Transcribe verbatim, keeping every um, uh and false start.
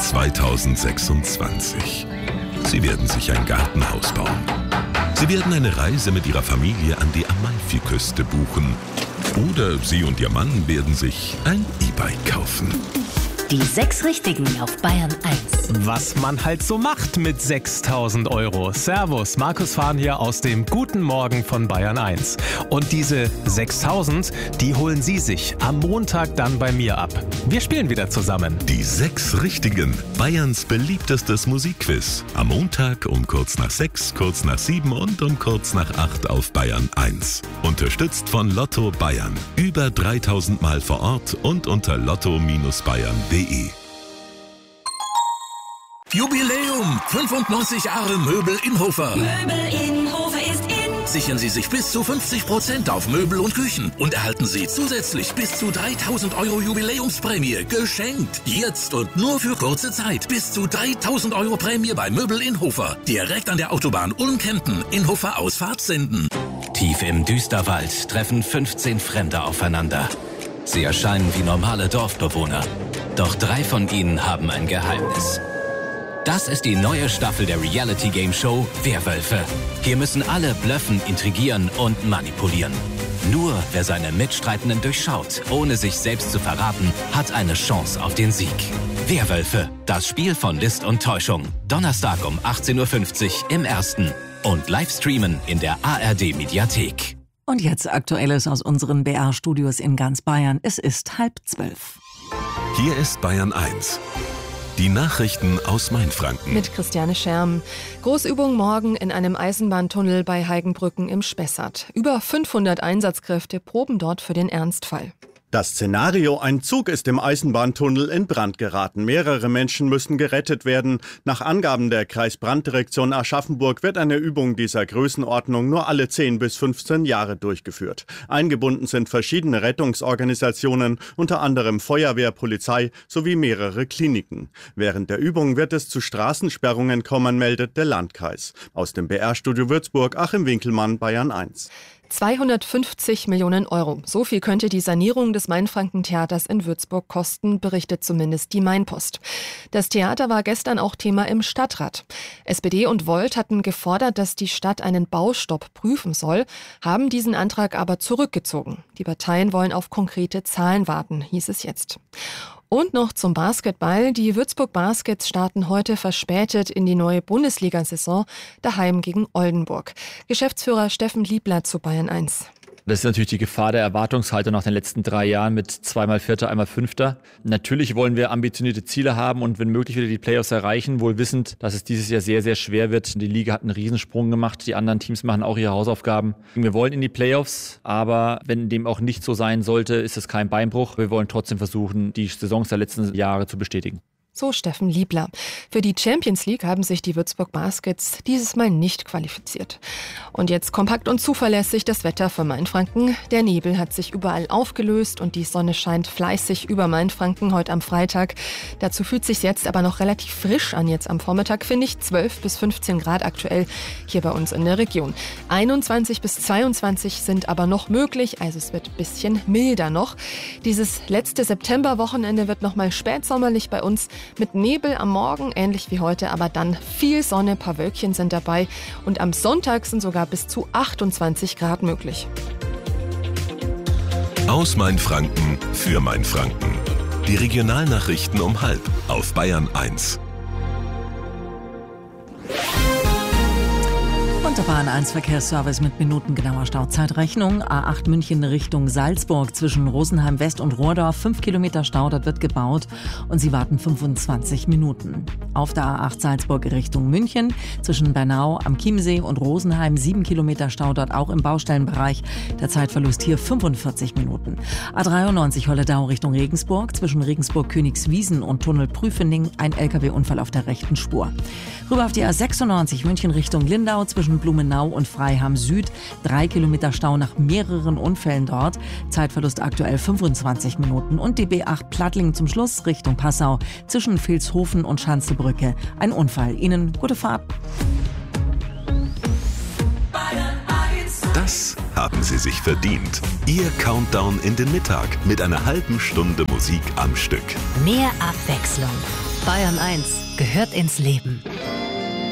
zweitausendsechsundzwanzig. Sie werden sich ein Gartenhaus bauen. Sie werden eine Reise mit Ihrer Familie an die Amalfiküste buchen. Oder Sie und Ihr Mann werden sich ein E-Bike kaufen. Die sechs Richtigen auf Bayern eins. Was man halt so macht mit sechstausend Euro. Servus, Markus Fahn hier aus dem Guten Morgen von Bayern eins. Und diese sechstausend, die holen Sie sich am Montag dann bei mir ab. Wir spielen wieder zusammen. Die sechs Richtigen. Bayerns beliebtestes Musikquiz. Am Montag um kurz nach sechs, kurz nach sieben und um kurz nach acht auf Bayern eins. Unterstützt von Lotto Bayern. Über dreitausend Mal vor Ort und unter lotto Bindestrich bayern punkt de. Jubiläum! fünfundneunzig Jahre Möbel Inhofer. Möbel Inhofer ist in. Sichern Sie sich bis zu fünfzig Prozent auf Möbel und Küchen und erhalten Sie zusätzlich bis zu dreitausend Euro Jubiläumsprämie geschenkt. Jetzt und nur für kurze Zeit. Bis zu dreitausend Euro Prämie bei Möbel Inhofer. Direkt an der Autobahn Ulm-Kempten. Inhofer Ausfahrt senden. Tief im Düsterwald treffen fünfzehn Fremde aufeinander. Sie erscheinen wie normale Dorfbewohner. Doch drei von ihnen haben ein Geheimnis. Das ist die neue Staffel der Reality-Game-Show Werwölfe. Hier müssen alle blöffen, intrigieren und manipulieren. Nur wer seine Mitstreitenden durchschaut, ohne sich selbst zu verraten, hat eine Chance auf den Sieg. Werwölfe, das Spiel von List und Täuschung. Donnerstag um achtzehn Uhr fünfzig im Ersten. Und Livestreamen in der A R D-Mediathek. Und jetzt Aktuelles aus unseren B R-Studios in ganz Bayern. Es ist halb zwölf. Hier ist Bayern eins. Die Nachrichten aus Mainfranken. Mit Christiane Scherm. Großübung morgen in einem Eisenbahntunnel bei Heigenbrücken im Spessart. Über fünfhundert Einsatzkräfte proben dort für den Ernstfall. Das Szenario: Ein Zug ist im Eisenbahntunnel in Brand geraten. Mehrere Menschen müssen gerettet werden. Nach Angaben der Kreisbranddirektion Aschaffenburg wird eine Übung dieser Größenordnung nur alle zehn bis fünfzehn Jahre durchgeführt. Eingebunden sind verschiedene Rettungsorganisationen, unter anderem Feuerwehr, Polizei sowie mehrere Kliniken. Während der Übung wird es zu Straßensperrungen kommen, meldet der Landkreis. Aus dem B R-Studio Würzburg, Achim Winkelmann, Bayern eins. zweihundertfünfzig Millionen Euro. So viel könnte die Sanierung des Mainfranken-Theaters in Würzburg kosten, berichtet zumindest die Mainpost. Das Theater war gestern auch Thema im Stadtrat. S P D und Volt hatten gefordert, dass die Stadt einen Baustopp prüfen soll, haben diesen Antrag aber zurückgezogen. Die Parteien wollen auf konkrete Zahlen warten, hieß es jetzt. Und noch zum Basketball. Die Würzburg Baskets starten heute verspätet in die neue Bundesliga-Saison, daheim gegen Oldenburg. Geschäftsführer Steffen Liebler zu Bayern eins. Das ist natürlich die Gefahr der Erwartungshaltung nach den letzten drei Jahren mit zweimal Vierter, einmal Fünfter. Natürlich wollen wir ambitionierte Ziele haben und wenn möglich wieder die Playoffs erreichen, wohl wissend, dass es dieses Jahr sehr, sehr schwer wird. Die Liga hat einen Riesensprung gemacht, die anderen Teams machen auch ihre Hausaufgaben. Wir wollen in die Playoffs, aber wenn dem auch nicht so sein sollte, ist es kein Beinbruch. Wir wollen trotzdem versuchen, die Saisons der letzten Jahre zu bestätigen. So Steffen Liebler. Für die Champions League haben sich die Würzburg Baskets dieses Mal nicht qualifiziert. Und jetzt kompakt und zuverlässig das Wetter für Mainfranken. Der Nebel hat sich überall aufgelöst und die Sonne scheint fleißig über Mainfranken heute am Freitag. Dazu fühlt sich jetzt aber noch relativ frisch an jetzt am Vormittag, finde ich. zwölf bis fünfzehn Grad aktuell hier bei uns in der Region. einundzwanzig bis zweiundzwanzig sind aber noch möglich, also es wird ein bisschen milder noch. Dieses letzte Septemberwochenende wird nochmal spätsommerlich bei uns. Mit Nebel am Morgen, ähnlich wie heute, aber dann viel Sonne, ein paar Wölkchen sind dabei. Und am Sonntag sind sogar bis zu achtundzwanzig Grad möglich. Aus Mainfranken für Mainfranken. Die Regionalnachrichten um halb auf Bayern eins. Und der Bayern eins Verkehrsservice mit minutengenauer Stauzeitrechnung. A acht München Richtung Salzburg zwischen Rosenheim West und Rohrdorf. fünf Kilometer Stau, dort wird gebaut und Sie warten fünfundzwanzig Minuten. Auf der A acht Salzburg Richtung München zwischen Bernau am Chiemsee und Rosenheim. sieben Kilometer Stau, dort auch im Baustellenbereich. Der Zeitverlust hier fünfundvierzig Minuten. A dreiundneunzig Holledau Richtung Regensburg zwischen Regensburg-Königswiesen und Tunnel Prüfening. Ein L K W-Unfall auf der rechten Spur. Rüber auf die A sechsundneunzig München Richtung Lindau zwischen Blumenau und Freiham Süd. Drei Kilometer Stau nach mehreren Unfällen dort. Zeitverlust aktuell fünfundzwanzig Minuten. Und die B acht Plattlingen zum Schluss Richtung Passau zwischen Vilshofen und Schanzelbrücke. Ein Unfall. Ihnen gute Fahrt. Das haben Sie sich verdient. Ihr Countdown in den Mittag mit einer halben Stunde Musik am Stück. Mehr Abwechslung. Bayern eins gehört ins Leben.